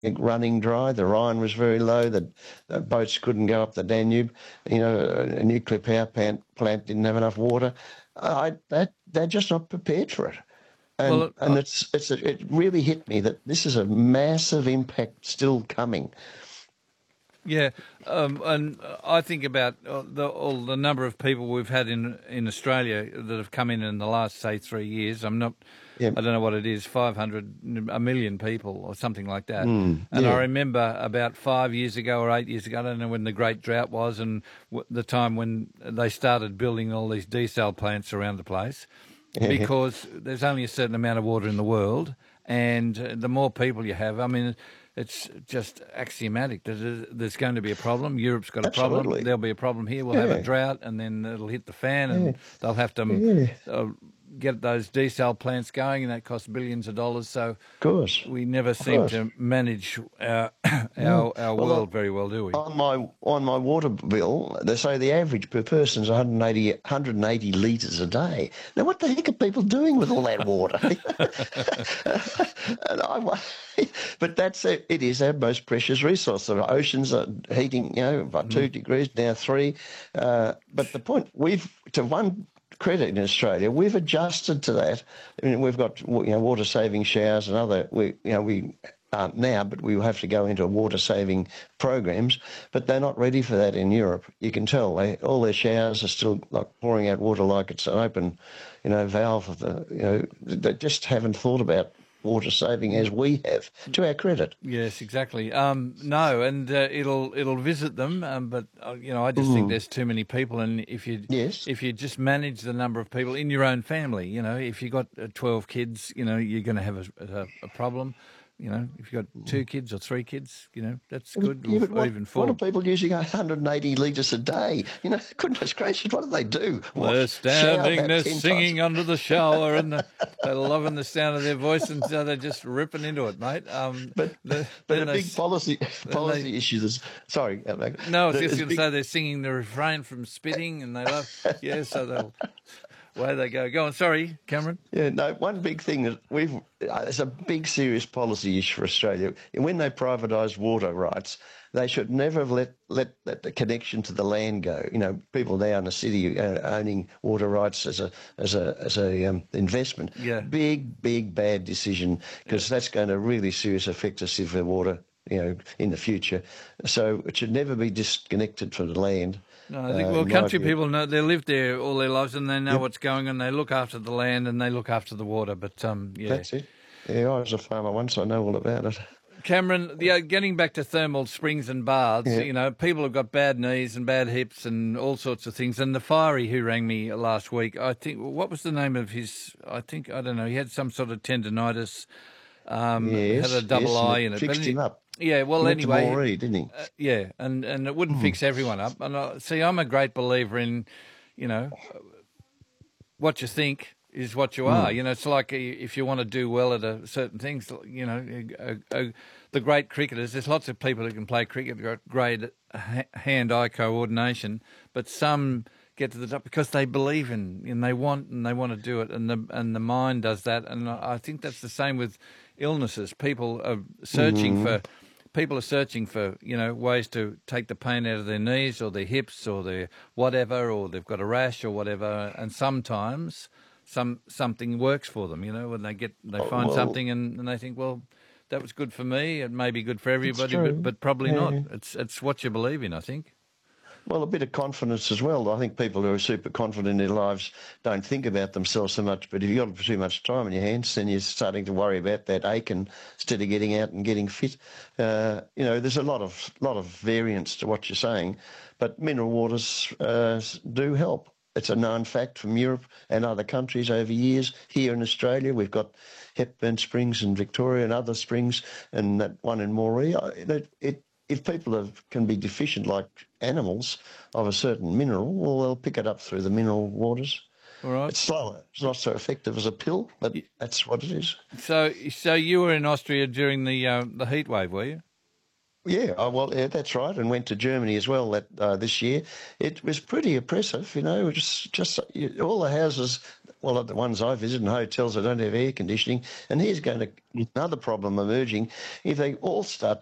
running dry. The Rhine was very low. The boats couldn't go up the Danube. A nuclear power plant didn't have enough water. They're just not prepared for it. And Well, and it really hit me that this is a massive impact still coming. yeah, and I think about all the number of people we've had in Australia that have come in the last, say, 3 years. Yeah. I don't know what it is, 500, a million people or something like that. And I Yeah. remember about 5 years ago or 8 years ago, I don't know when the great drought was, and the time when they started building all these desal plants around the place, Yeah. because there's only a certain amount of water in the world, and the more people you have, I mean, it's just axiomatic that there's going to be a problem. Europe's got a problem. Absolutely. There'll be a problem here. We'll have a Yeah. drought, and then it'll hit the fan, Yeah. and they'll have to Yeah. uh, get those desal plants going, and that costs billions of dollars. So Of course. we never Of seem course. to manage our No. our Well, world very well, do we? on my water bill, they say the average per person is 180 litres a day. Now, what the heck are people doing with all that water? and but it is our most precious resource. The oceans are heating, by 2 degrees, now 3. But the point, to one credit in Australia, we've adjusted to that. I mean, we've got water saving showers and other. We aren't now, but we will have to go into water saving programs. But they're not ready for that in Europe. You can tell all their showers are still like pouring out water like it's an open, valve of the. They just haven't thought about water saving as we have, to our credit. Yes, exactly. No, and it'll visit them, but I just think there's too many people, and Yes. if you just manage the number of people in your own family, if you got 12 kids, you're going to have a problem. If you've got 2 kids or 3 kids, that's good, Yeah, but or even what are 4. people using 180 litres a day? Goodness gracious, what do they do? They're Shower standing, about they're 10 singing times? under the shower, and they're loving the sound of their voice, and so they're just ripping into it, mate. But Then a big policy they, issue is, sorry, no, I was just there's going to say they're singing the refrain from spitting, and they love, yeah, so they'll, away they go. Go on, sorry, Cameron. Yeah, no, one big thing that it's a big serious policy issue for Australia. When they privatised water rights, they should never have let the connection to the land go. People now in the city owning water rights as a investment. Yeah. Big bad decision, because that's going to really seriously affect us if the water, in the future. So it should never be disconnected from the land. No, I think, country people know, they live there all their lives, and they know what's going on. They look after the land and they look after the water. But yeah, That's it. Yeah, I was a farmer once. I know all about it. Cameron, getting back to thermal springs and baths, people have got bad knees and bad hips and all sorts of things. And the fiery who rang me last week, I think, what was the name of his? I don't know. He had some sort of tendonitis. Yes, had a double eye in it. Fixed him up. Yeah, well, He went to anyway, Moree, didn't he? yeah, and it wouldn't fix everyone up. And see, I'm a great believer in, what you think is what you are. It's like if you want to do well at certain things, the great cricketers. There's lots of people who can play cricket, got great hand-eye coordination, but some get to the top because they believe and they want to do it, and the mind does that. And I think that's the same with illnesses. People are searching for ways to take the pain out of their knees or their hips or their whatever, or they've got a rash or whatever, and sometimes something works for them, when they find something and they think, well, that was good for me, it may be good for everybody, but probably not. It's what you believe in, I think. Well, a bit of confidence as well. I think people who are super confident in their lives don't think about themselves so much. But if you've got too much time in your hands, then you're starting to worry about that ache instead of getting out and getting fit. There's a lot of variance to what you're saying, but mineral waters do help. It's a known fact from Europe and other countries over years. Here in Australia, we've got Hepburn Springs in Victoria and other springs, and that one in Moree. If people can be deficient like animals of a certain mineral, well, they'll pick it up through the mineral waters. All right. It's slower. It's not so effective as a pill, but that's what it is. So you were in Austria during the heat wave, were you? Yeah, well, yeah, that's right, and went to Germany as well this year. It was pretty impressive, just all the houses, well, the ones I visited in hotels that don't have air conditioning, and here's going to another problem emerging. If they all start